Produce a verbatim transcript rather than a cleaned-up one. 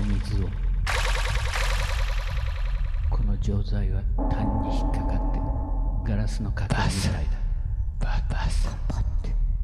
水を。この錠剤は単に引っかかってガラスの塊みたいだ。 ババサパッて